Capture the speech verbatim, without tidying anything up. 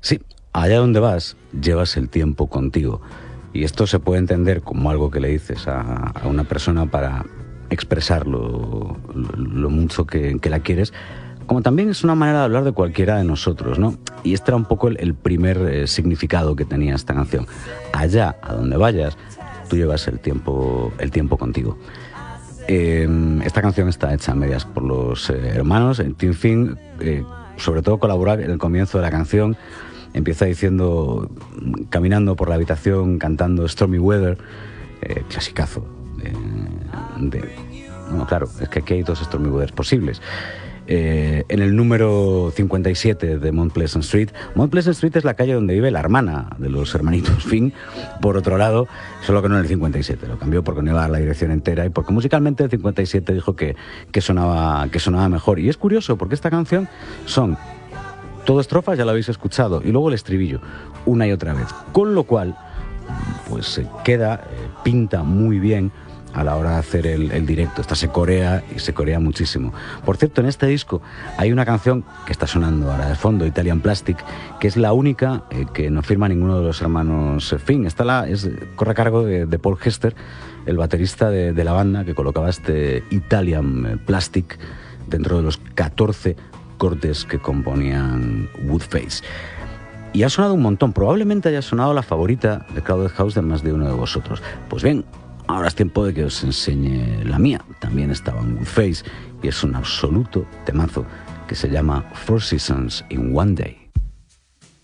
Sí, allá donde vas, llevas el tiempo contigo. Y esto se puede entender como algo que le dices a, a una persona para expresar lo, lo, lo mucho que, que la quieres, como también es una manera de hablar de cualquiera de nosotros, ¿no? Y este era un poco el, el primer eh, significado que tenía esta canción. Allá, a donde vayas, tú llevas el tiempo, el tiempo contigo. Eh, esta canción está hecha a medias por los eh, hermanos. Tim Finn, eh, sobre todo, colabora en el comienzo de la canción. Empieza diciendo, caminando por la habitación, cantando Stormy Weather, eh, clasicazo. Eh, de, bueno, claro, es que aquí hay dos Stormy Weathers posibles. Eh, en el número cincuenta y siete de Mount Pleasant Street. Mount Pleasant Street es la calle donde vive la hermana de los hermanitos Finn, por otro lado, solo que no en el cincuenta y siete, lo cambió porque no iba a dar la dirección entera y porque musicalmente el cincuenta y siete dijo que, que, sonaba, que sonaba mejor. Y es curioso porque esta canción son todo estrofas, ya lo habéis escuchado, y luego el estribillo, una y otra vez, con lo cual pues se queda, eh, pinta muy bien a la hora de hacer el, el directo. Esta se corea y se corea muchísimo. Por cierto, en este disco hay una canción que está sonando ahora de fondo, Italian Plastic, que es la única eh, que no firma ninguno de los hermanos Finn. Esta la, es, corre a cargo de, de Paul Hester, el baterista de, de la banda, que colocaba este Italian Plastic dentro de los catorce cortes que componían Woodface. Y ha sonado un montón. Probablemente haya sonado la favorita de Crowded House de más de uno de vosotros. Pues bien, ahora es tiempo de que os enseñe la mía. También estaba en Woodface y es un absoluto temazo que se llama Four Seasons in One Day.